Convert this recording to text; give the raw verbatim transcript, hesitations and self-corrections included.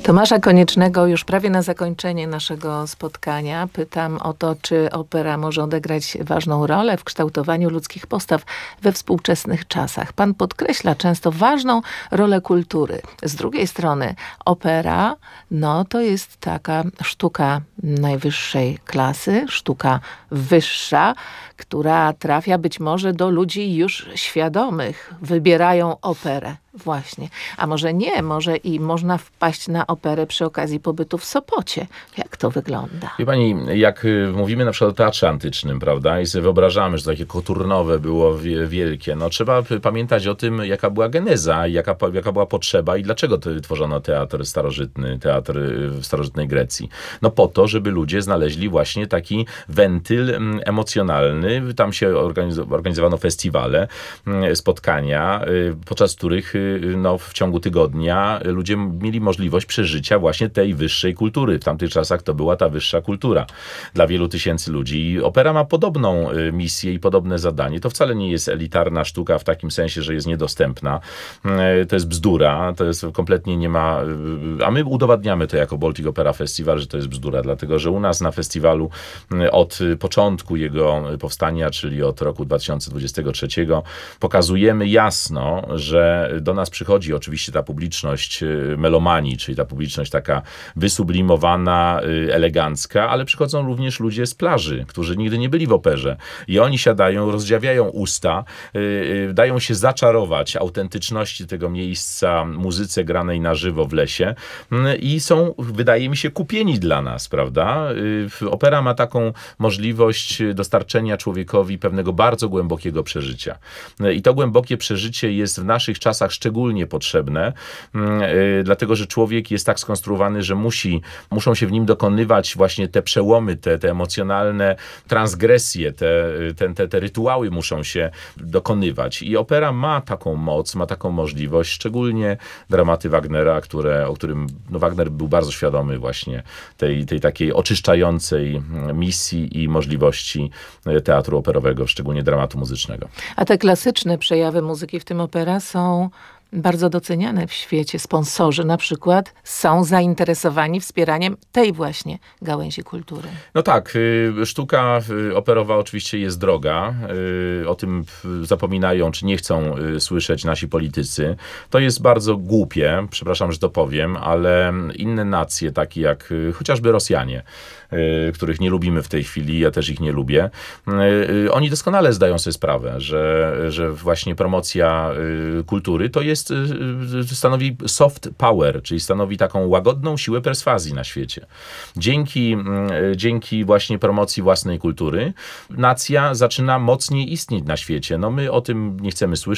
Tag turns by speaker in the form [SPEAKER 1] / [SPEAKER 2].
[SPEAKER 1] Tomasza Koniecznego już prawie na zakończenie naszego spotkania pytam o to, czy opera może odegrać ważną rolę w kształtowaniu ludzkich postaw we współczesnych czasach. Pan podkreśla często ważną rolę kultury. Z drugiej strony opera, no to jest taka sztuka najwyższej klasy, sztuka wyższa, która trafia być może do ludzi już świadomych. Wybierają operę. Właśnie. A może nie, może i można wpaść na operę przy okazji pobytu w Sopocie. Jak to wygląda?
[SPEAKER 2] Wie pani, jak mówimy na przykład o teatrze antycznym, prawda, i sobie wyobrażamy, że takie koturnowe było wielkie, no trzeba pamiętać o tym, jaka była geneza, jaka, jaka była potrzeba i dlaczego to tworzono teatr starożytny, teatr w starożytnej Grecji. No po to, żeby ludzie znaleźli właśnie taki wentyl emocjonalny. Tam się organizowano festiwale, spotkania, podczas których no, w ciągu tygodnia ludzie mieli możliwość przeżycia właśnie tej wyższej kultury. W tamtych czasach to była ta wyższa kultura dla wielu tysięcy ludzi. I opera ma podobną misję i podobne zadanie. To wcale nie jest elitarna sztuka w takim sensie, że jest niedostępna. To jest bzdura, to jest kompletnie nie ma... A my udowadniamy to jako Baltic Opera Festival, że to jest bzdura, dlatego że u nas na festiwalu od początku jego powstania, czyli od roku dwa tysiące dwudziestego trzeciego, pokazujemy jasno, że do nas przychodzi oczywiście ta publiczność melomanii, czyli ta publiczność taka wysublimowana, elegancka, ale przychodzą również ludzie z plaży, którzy nigdy nie byli w operze. I oni siadają, rozdziawiają usta, dają się zaczarować autentyczności tego miejsca, muzyce granej na żywo w lesie i są, wydaje mi się, kupieni dla nas, prawda? Opera ma taką możliwość dostarczenia człowiekowi pewnego bardzo głębokiego przeżycia. I to głębokie przeżycie jest w naszych czasach szczególnie potrzebne, dlatego że człowiek jest tak skonstruowany, że musi, muszą się w nim dokonywać właśnie te przełomy, te, te emocjonalne transgresje, te, te, te, te rytuały muszą się dokonywać. I opera ma taką moc, ma taką możliwość, szczególnie dramaty Wagnera, które, o którym no, Wagner był bardzo świadomy właśnie tej, tej takiej oczyszczającej misji i możliwości teatru operowego, szczególnie dramatu muzycznego.
[SPEAKER 1] A te klasyczne przejawy muzyki, w tym opera, są bardzo doceniane w świecie. Sponsorzy na przykład są zainteresowani wspieraniem tej właśnie gałęzi kultury.
[SPEAKER 2] No tak, sztuka operowa oczywiście jest droga. O tym zapominają, czy nie chcą słyszeć nasi politycy. To jest bardzo głupie, przepraszam, że to powiem, ale inne nacje, takie jak chociażby Rosjanie, których nie lubimy w tej chwili, ja też ich nie lubię, oni doskonale zdają sobie sprawę, że, że właśnie promocja kultury to jest, stanowi soft power, czyli stanowi taką łagodną siłę perswazji na świecie. Dzięki, dzięki właśnie promocji własnej kultury nacja zaczyna mocniej istnieć na świecie. No my o tym nie chcemy słyszeć.